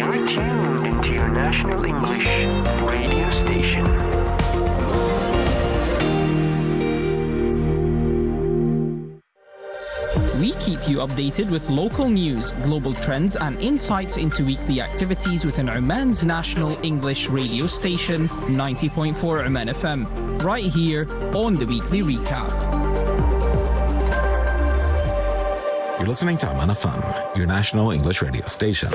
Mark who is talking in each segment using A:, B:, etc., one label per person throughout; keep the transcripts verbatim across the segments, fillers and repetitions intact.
A: You're tuned into your national English radio station.
B: We keep you updated with local news, global trends, and insights into weekly activities within Oman's national English radio station, ninety point four Oman F M, right here on the Weekly Recap.
C: You're listening to Oman F M, your national English radio station.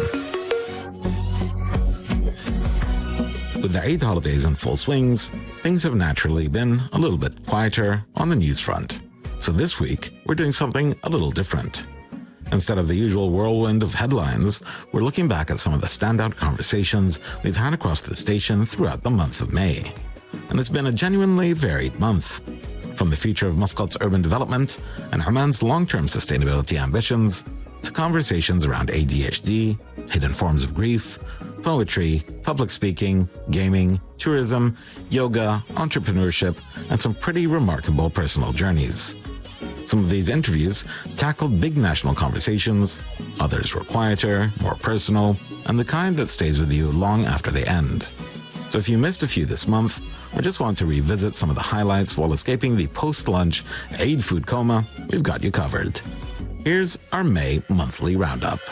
C: With the Eid holidays in full swings, things have naturally been a little bit quieter on the news front. So this week, we're doing something a little different. Instead of the usual whirlwind of headlines, we're looking back at some of the standout conversations we've had across the station throughout the month of May. And it's been a genuinely varied month. From the future of Muscat's urban development and Oman's long-term sustainability ambitions, to conversations around A D H D, hidden forms of grief, poetry, public speaking, gaming, tourism, yoga, entrepreneurship, and some pretty remarkable personal journeys. Some of these interviews tackled big national conversations, others were quieter, more personal, and the kind that stays with you long after they end. So if you missed a few this month, or just want to revisit some of the highlights while escaping the post-lunch Eid food coma, we've got you covered. Here's our May monthly roundup.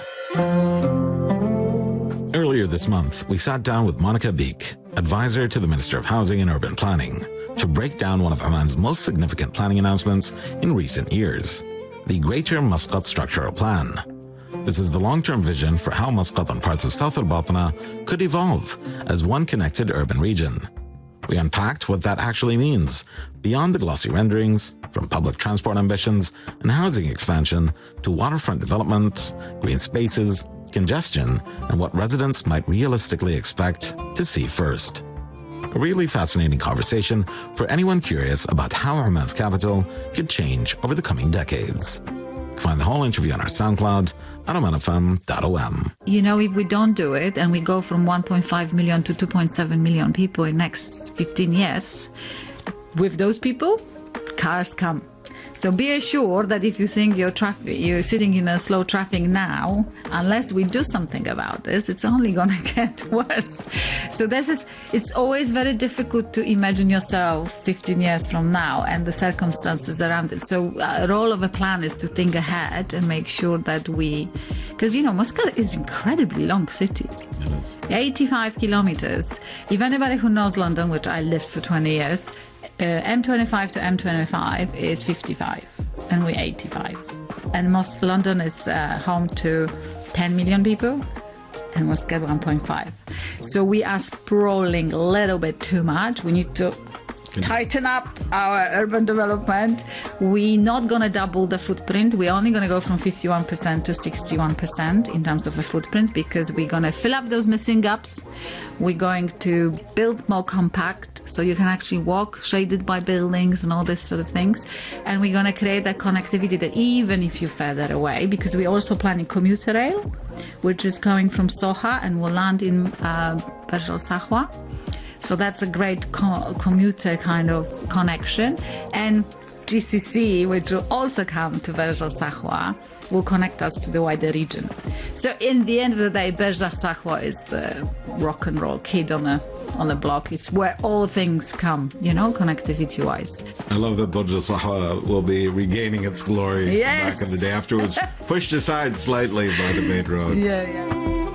C: Earlier this month, we sat down with Monica Beek, advisor to the Minister of Housing and Urban Planning, to break down one of Oman's most significant planning announcements in recent years, the Greater Muscat Structural Plan. This is the long-term vision for how Muscat and parts of South Al-Batna could evolve as one connected urban region. We unpacked what that actually means, beyond the glossy renderings, from public transport ambitions and housing expansion to waterfront development, green spaces, congestion, and what residents might realistically expect to see first. A really fascinating conversation for anyone curious about how Oman's capital could change over the coming decades. Find the whole interview on our SoundCloud at oman f m dot o m.
D: You know, if we don't do it and we go from one point five million to two point seven million people in the next fifteen years, with those people, cars come. So be assured that if you think you're, traffic, you're sitting in a slow traffic now, unless we do something about this, it's only going to get worse. So this is, it's always very difficult to imagine yourself fifteen years from now and the circumstances around it. So a uh, role of a plan is to think ahead and make sure that we, because, you know, Muscat is an incredibly long city.
C: It is.
D: eighty-five kilometers. If anybody who knows London, which I lived for twenty years, Uh, M twenty-five to M twenty-five is fifty-five, and we're eighty-five. And most London is uh, home to ten million people, and Muscat one point five. So we are sprawling a little bit too much. We need to tighten up our urban development. We're not going to double the footprint. We're only going to go from fifty-one percent to sixty-one percent in terms of the footprint, because we're going to fill up those missing gaps. We're going to build more compact so you can actually walk shaded by buildings and all this sort of things. And we're going to create that connectivity that even if you're further away, because we're also planning commuter rail, which is coming from Soha and will land in uh, Burj Al Sahwa. So that's a great co- commuter kind of connection. And G C C, which will also come to Burj Al Sahwa, will connect us to the wider region. So in the end of the day, Burj Al Sahwa is the rock and roll kid on a on the block. It's where all things come, you know, connectivity-wise.
C: I love that Burj Al Sahwa will be regaining its glory
D: yes.
C: back in the day after it was pushed aside slightly by the main road.
D: Yeah, yeah.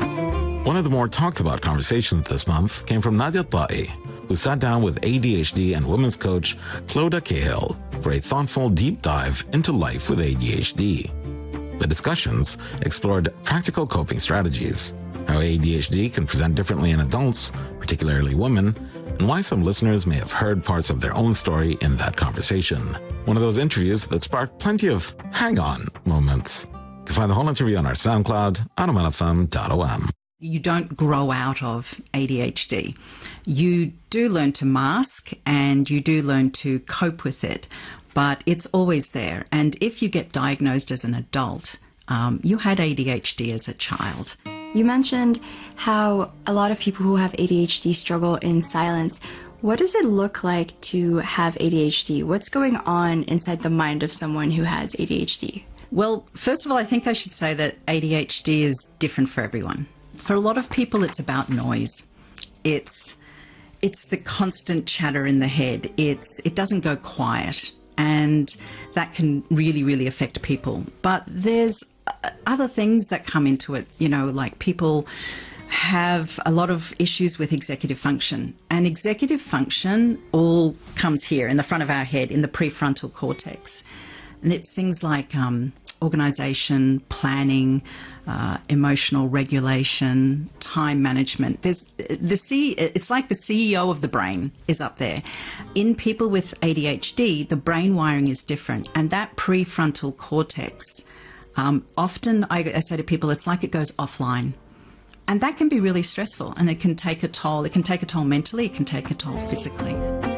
C: One of the more talked about conversations this month came from Nadia Ta'i, who sat down with A D H D and women's coach Clodagh Cahill for a thoughtful deep dive into life with A D H D. The discussions explored practical coping strategies, how A D H D can present differently in adults, particularly women, and why some listeners may have heard parts of their own story in that conversation. One of those interviews that sparked plenty of hang-on moments. You can find the whole interview on our SoundCloud at oman f m dot o m.
E: You don't grow out of A D H D. You do learn to mask and you do learn to cope with it, but it's always there. And if you get diagnosed as an adult, um, you had A D H D as a child.
F: You mentioned how a lot of people who have A D H D struggle in silence. What does it look like to have A D H D? What's going on inside the mind of someone who has A D H D?
E: Well, first of all, I think I should say that A D H D is different for everyone. for a lot of people, it's about noise. It's it's the constant chatter in the head. It's it doesn't go quiet, and that can really, really affect people. But there's other things that come into it, you know, like people have a lot of issues with executive function. And executive function all comes here in the front of our head, in the prefrontal cortex. And it's things like um, organisation, planning, uh, emotional regulation, time management. There's the C. It's like the C E O of the brain is up there. In people with A D H D, the brain wiring is different, and that prefrontal cortex, um, often I, I say to people, it's like it goes offline. And that can be really stressful, and it can take a toll. It can take a toll mentally, it can take a toll physically.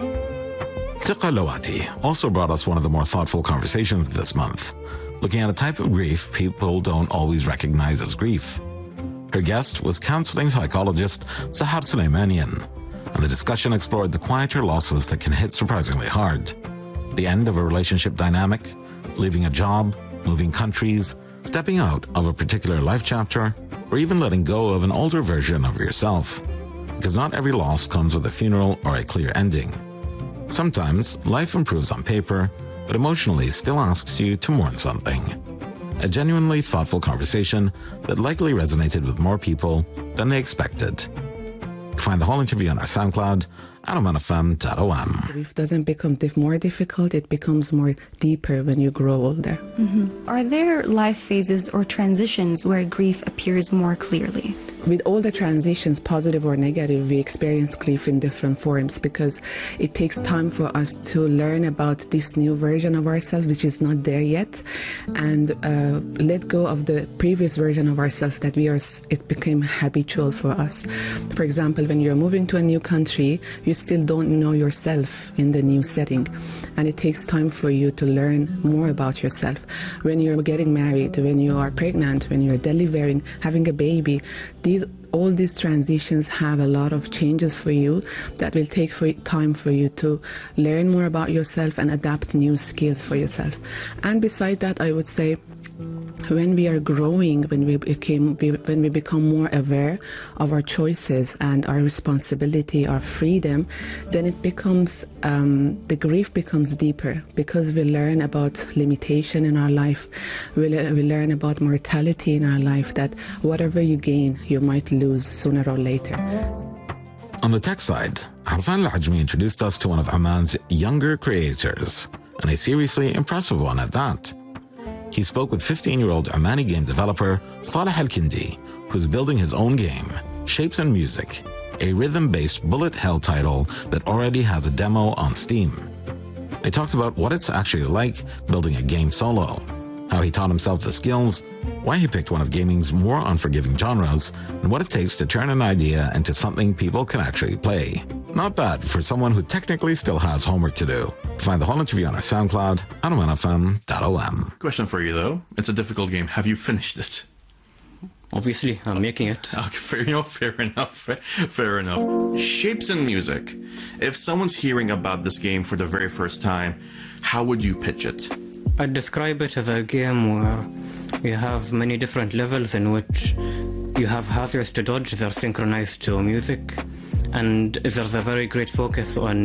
C: Tiqa Lawati also brought us one of the more thoughtful conversations this month, looking at a type of grief people don't always recognize as grief. Her guest was counseling psychologist Sahar Suleimanian, and the discussion explored the quieter losses that can hit surprisingly hard. The end of a relationship dynamic, leaving a job, moving countries, stepping out of a particular life chapter, or even letting go of an older version of yourself. Because not every loss comes with a funeral or a clear ending. Sometimes life improves on paper, but emotionally still asks you to mourn something. A genuinely thoughtful conversation that likely resonated with more people than they expected. Find the whole interview on our SoundCloud at oman f m dot o m.
G: Grief doesn't become dif- more difficult, it becomes more deeper when you grow older.
F: Mm-hmm. Are there life phases or transitions where grief appears more clearly?
G: With all the transitions, positive or negative, we experience grief in different forms because it takes time for us to learn about this new version of ourselves, which is not there yet, and uh, let go of the previous version of ourselves that we are. It became habitual for us. For example, when you're moving to a new country, you still don't know yourself in the new setting, and it takes time for you to learn more about yourself. When you're getting married, when you are pregnant, when you're delivering, having a baby, these all these transitions have a lot of changes for you that will take for time for you to learn more about yourself and adapt new skills for yourself. And beside that, I would say, when we are growing, when we became, when we become more aware of our choices and our responsibility, our freedom, then it becomes, um, the grief becomes deeper because we learn about limitation in our life. We, le- we learn about mortality in our life, that whatever you gain, you might lose sooner or later.
C: On the tech side, Arfan Al-Ajmi introduced us to one of Oman's younger creators, and a seriously impressive one at that. He spoke with fifteen-year-old Omani game developer Saleh Al-Kindi, who's building his own game, Shapes and Music, a rhythm-based bullet hell title that already has a demo on Steam. They talked about what it's actually like building a game solo, how he taught himself the skills, why he picked one of gaming's more unforgiving genres, and what it takes to turn an idea into something people can actually play. Not bad for someone who technically still has homework to do. Find the whole interview on our SoundCloud at oman f m dot o m.
H: Question for you though. It's a difficult game. Have you finished it?
I: Obviously, I'm making it.
H: Okay, fair enough, fair enough, fair enough. Shapes and Music. If someone's hearing about this game for the very first time, how would you pitch it?
I: I'd describe it as a game where you have many different levels in which you have hazards to dodge that are synchronized to music, and there's a very great focus on